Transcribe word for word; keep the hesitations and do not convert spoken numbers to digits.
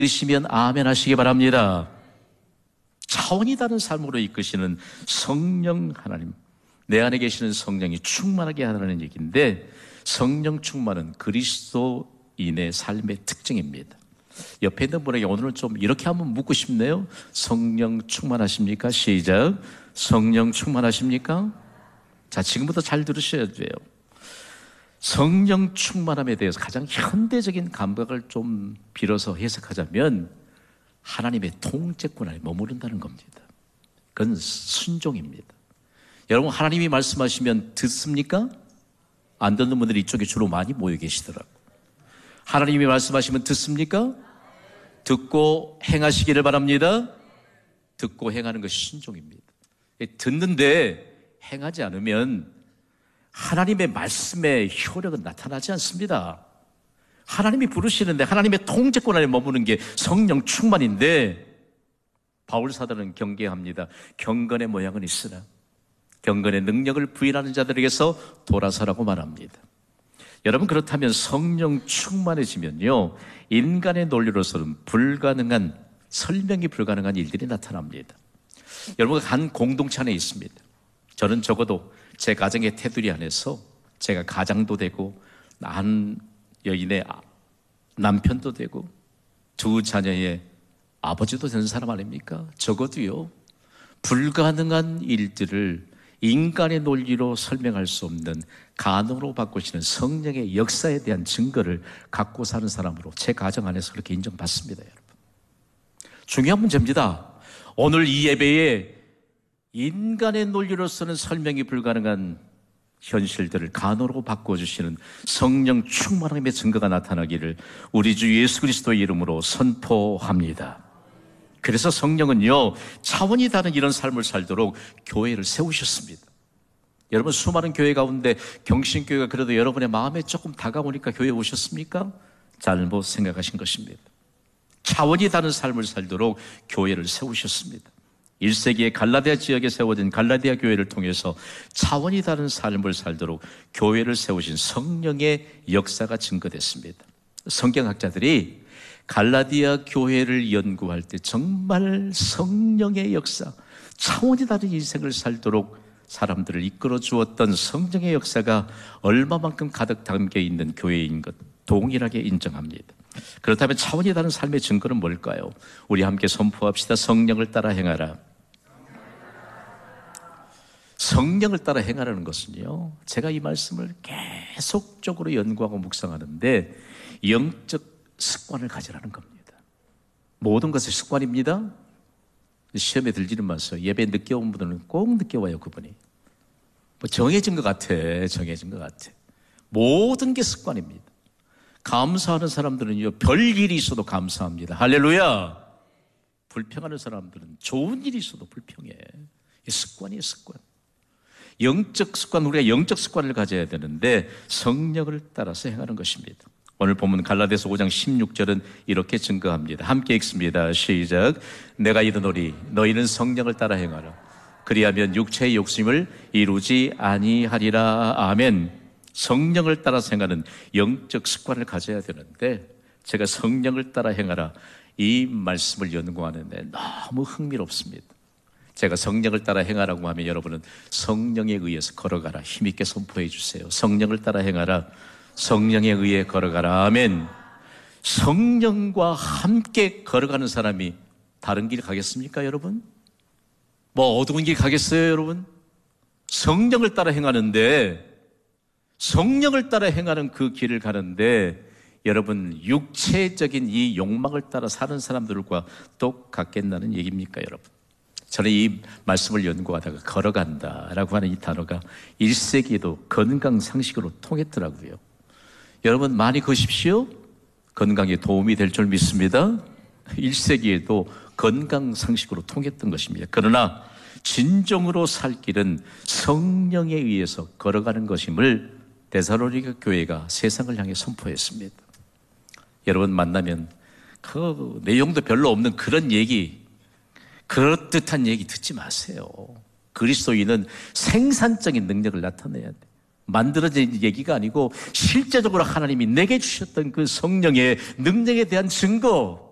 이시면 아멘 하시기 바랍니다. 차원이 다른 삶으로 이끄시는 성령 하나님, 내 안에 계시는 성령이 충만하게 하라는 얘기인데, 성령 충만은 그리스도인의 삶의 특징입니다. 옆에 있는 분에게 오늘은 좀 이렇게 한번 묻고 싶네요. 성령 충만하십니까? 시작. 성령 충만하십니까? 자, 지금부터 잘 들으셔야 돼요. 성령 충만함에 대해서 가장 현대적인 감각을 좀 빌어서 해석하자면 하나님의 통제권 안에 머무른다는 겁니다. 그건 순종입니다. 여러분, 하나님이 말씀하시면 듣습니까? 안 듣는 분들이 이쪽에 주로 많이 모여 계시더라고요. 하나님이 말씀하시면 듣습니까? 듣고 행하시기를 바랍니다. 듣고 행하는 것이 순종입니다. 듣는데 행하지 않으면 하나님의 말씀의 효력은 나타나지 않습니다. 하나님이 부르시는데 하나님의 통제권 안에 머무는 게 성령 충만인데, 바울 사도는 경계합니다. 경건의 모양은 있으나 경건의 능력을 부인하는 자들에게서 돌아서라고 말합니다. 여러분, 그렇다면 성령 충만해지면요, 인간의 논리로서는 불가능한, 설명이 불가능한 일들이 나타납니다. 여러분, 한 공동체 안에 있습니다. 저는 적어도 제 가정의 테두리 안에서 제가 가장도 되고 한 여인의 남편도 되고 두 자녀의 아버지도 되는 사람 아닙니까? 적어도요, 불가능한 일들을 인간의 논리로 설명할 수 없는 가능으로 바꾸시는 성령의 역사에 대한 증거를 갖고 사는 사람으로 제 가정 안에서 그렇게 인정받습니다. 여러분, 중요한 문제입니다. 오늘 이 예배에 인간의 논리로서는 설명이 불가능한 현실들을 가능으로 바꿔주시는 성령 충만함의 증거가 나타나기를 우리 주 예수 그리스도의 이름으로 선포합니다. 그래서 성령은요, 차원이 다른 이런 삶을 살도록 교회를 세우셨습니다. 여러분, 수많은 교회 가운데 경신교회가 그래도 여러분의 마음에 조금 다가오니까 교회에 오셨습니까? 잘못 생각하신 것입니다. 차원이 다른 삶을 살도록 교회를 세우셨습니다. 일 세기의 갈라디아 지역에 세워진 갈라디아 교회를 통해서 차원이 다른 삶을 살도록 교회를 세우신 성령의 역사가 증거됐습니다. 성경학자들이 갈라디아 교회를 연구할 때 정말 성령의 역사, 차원이 다른 인생을 살도록 사람들을 이끌어 주었던 성령의 역사가 얼마만큼 가득 담겨 있는 교회인 것 동일하게 인정합니다. 그렇다면 차원이 다른 삶의 증거는 뭘까요? 우리 함께 선포합시다. 성령을 따라 행하라. 성령을 따라 행하라는 것은요, 제가 이 말씀을 계속적으로 연구하고 묵상하는데 영적 습관을 가지라는 겁니다. 모든 것이 습관입니다. 시험에 들지는 마세요. 예배 늦게 온 분들은 꼭 늦게 와요. 그분이 뭐 정해진 것 같아. 정해진 것 같아. 모든 게 습관입니다. 감사하는 사람들은요, 별일이 있어도 감사합니다. 할렐루야. 불평하는 사람들은 좋은 일이 있어도 불평해. 이 습관이에요, 습관. 영적 습관, 우리가 영적 습관을 가져야 되는데 성령을 따라서 행하는 것입니다. 오늘 본문 갈라디아서 오 장 십육 절은 이렇게 증거합니다. 함께 읽습니다. 시작. 내가 이르노니 너희는 성령을 따라 행하라. 그리하면 육체의 욕심을 이루지 아니하리라. 아멘. 성령을 따라 행하는 영적 습관을 가져야 되는데, 제가 성령을 따라 행하라 이 말씀을 연구하는데 너무 흥미롭습니다. 제가 성령을 따라 행하라고 하면 여러분은 성령에 의해서 걸어가라 힘있게 선포해 주세요. 성령을 따라 행하라. 성령에 의해 걸어가라. 아멘. 성령과 함께 걸어가는 사람이 다른 길 가겠습니까, 여러분? 뭐 어두운 길 가겠어요, 여러분? 성령을 따라 행하는데, 성령을 따라 행하는 그 길을 가는데 여러분, 육체적인 이 욕망을 따라 사는 사람들과 똑같겠다는 얘기입니까, 여러분? 저는 이 말씀을 연구하다가 걸어간다라고 하는 이 단어가 일 세기에도 건강 상식으로 통했더라고요. 여러분, 많이 거십시오. 건강에 도움이 될 줄 믿습니다. 일 세기에도 건강 상식으로 통했던 것입니다. 그러나 진정으로 살 길은 성령에 의해서 걸어가는 것임을 데살로니가 교회가 세상을 향해 선포했습니다. 여러분 만나면 그 내용도 별로 없는 그런 얘기, 그럴듯한 얘기 듣지 마세요. 그리스도인은 생산적인 능력을 나타내야 돼. 만들어진 얘기가 아니고 실제적으로 하나님이 내게 주셨던 그 성령의 능력에 대한 증거,